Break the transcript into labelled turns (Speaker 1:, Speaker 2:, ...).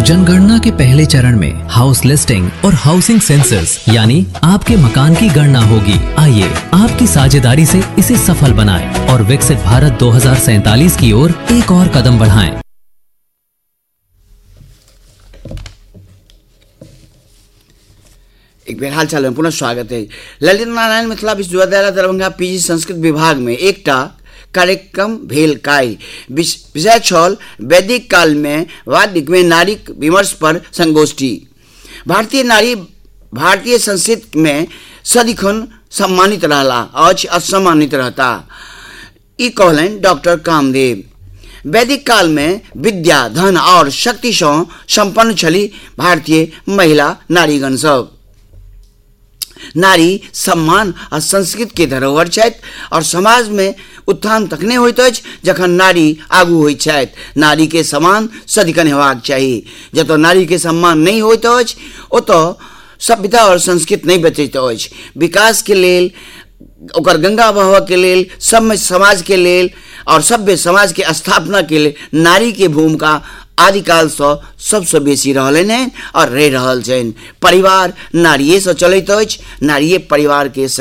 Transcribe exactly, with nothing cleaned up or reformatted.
Speaker 1: जनगणना के पहले चरण में हाउस लिस्टिंग और हाउसिंग सेंसस यानी आपके मकान की गणना होगी। आइए आपकी साझेदारी से इसे सफल बनाएं और विकसित भारत दो हज़ार सैंतालीस की ओर एक और कदम बढ़ाएं।
Speaker 2: एक बेर हाल चाल में पुनः स्वागत है। ललित नारायण मिथिला विश्वविद्यालय दरभंगा पीजी संस्कृत विभाग में एकटा कार्यक्रम भेल काल्हि। विषय छल वैदिक काल में वादिक में नारीक विमर्श पर संगोष्ठी। भारतीय नारी भारतीय संस्कृति में सदिखन सम्मानित रहला आज असम्मानित रहता, ई कहलन डॉक्टर कामदेव। वैदिक काल में विद्या धन और शक्ति से संपन्न छली भारतीय महिला नारीगण सब। नारी सम्मान आ संस्कृति के धरोहर छथि और समाज में उत्थान तखने होइत अछि जखन नारी आगू होइत छथि। नारी के सम्मान सदिखन हेबाक चाही। जतऽ नारी के सम्मान नहीं होइत अछि ओतऽ सभ्यता और संस्कृति नहीं बचैत अछि। विकास के लेल ओकर गंगा बहवा के लेल सभ्य समाज के लेल और सभ्य समाज के स्थापना के लेल नारी के भूमिका आदिकाल से सबसे बेसी रहलन हैं और रह रहल छन। परिवार नारिये से चलैत अछि। नारिये परिवार के